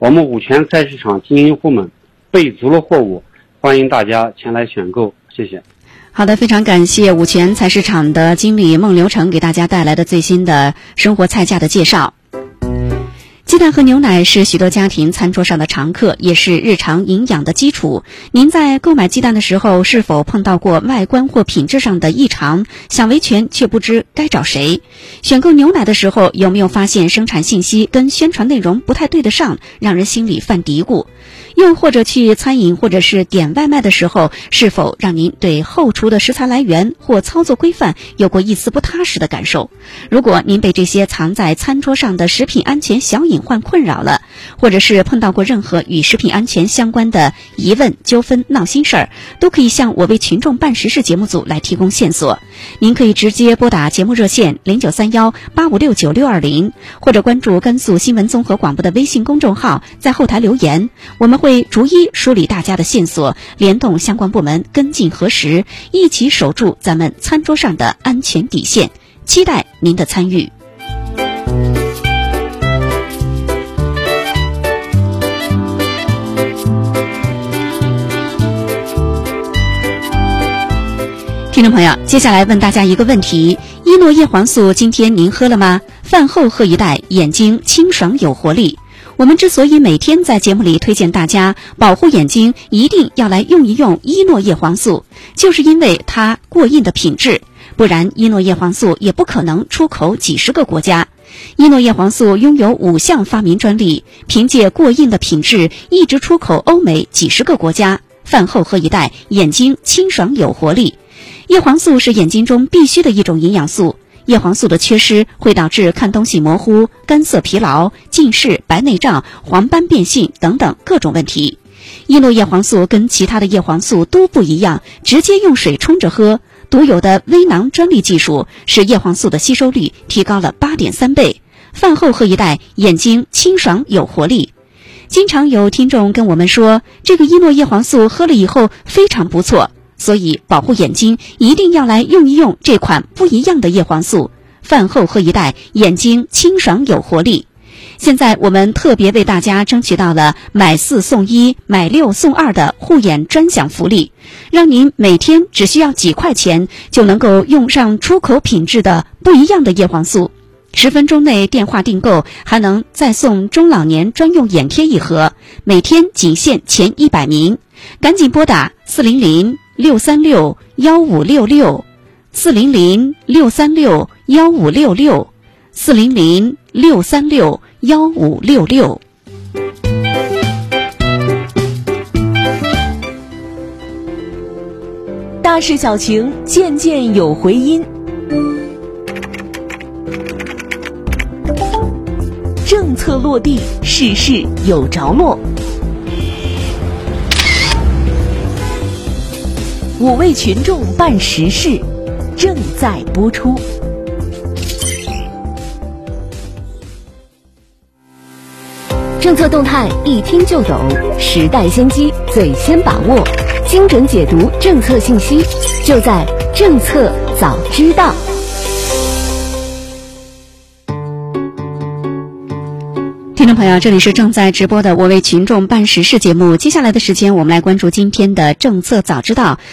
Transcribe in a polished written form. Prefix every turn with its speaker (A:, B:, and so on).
A: 我们五全菜市场经营户们备足了货物，欢迎大家前来选购，谢谢。
B: 好的，非常感谢五全菜市场的经理孟流成给大家带来的最新的生活菜价的介绍。鸡蛋和牛奶是许多家庭餐桌上的常客，也是日常营养的基础。您在购买鸡蛋的时候，是否碰到过外观或品质上的异常，想维权却不知该找谁？选购牛奶的时候，有没有发现生产信息跟宣传内容不太对得上，让人心里犯嘀咕？又或者去餐饮或者是点外卖的时候，是否让您对后厨的食材来源或操作规范有过一丝不踏实的感受？如果您被这些藏在餐桌上的食品安全小隐患困扰了，或者是碰到过任何与食品安全相关的疑问、纠纷、闹心事儿，都可以向我为群众办实事节目组来提供线索。您可以直接拨打节目热线09318569-620，或者关注甘肃新闻综合广播的微信公众号，在后台留言，我们会逐一梳理大家的线索，联动相关部门跟进核实，一起守住咱们餐桌上的安全底线。期待您的参与。听众朋友，接下来问大家一个问题：依诺叶黄素今天您喝了吗？饭后喝一袋，眼睛清爽有活力。我们之所以每天在节目里推荐大家保护眼睛一定要来用一用依诺叶黄素，就是因为它过硬的品质，不然依诺叶黄素也不可能出口几十个国家。依诺叶黄素拥有5项发明专利，凭借过硬的品质一直出口欧美几十个国家。饭后喝一袋，眼睛清爽有活力。叶黄素是眼睛中必须的一种营养素，叶黄素的缺失会导致看东西模糊、干涩疲劳、近视、白内障、黄斑变性等等各种问题。依诺叶黄素跟其他的叶黄素都不一样，直接用水冲着喝，独有的微囊专利技术使叶黄素的吸收率提高了 8.3 倍。饭后喝一袋，眼睛清爽有活力。经常有听众跟我们说，这个依诺叶黄素喝了以后非常不错，所以保护眼睛一定要来用一用这款不一样的叶黄素。饭后喝一袋，眼睛清爽有活力。现在我们特别为大家争取到了买4送1、买6送2的护眼专享福利，让您每天只需要几块钱就能够用上出口品质的不一样的叶黄素。10分钟内电话订购，还能再送中老年专用眼贴1盒，每天仅限前100名。赶紧拨打400-636-1566 400-636-1566 400-636-1566。
C: 大事小情，件件有回音。政策落地，事事有着落。我为群众办实事，正在播出。政策动态一听就懂，时代先机最先把握，精准解读政策信息，就在政策早知道。
B: 听众朋友，这里是正在直播的我为群众办实事节目，接下来的时间我们来关注今天的政策早知道。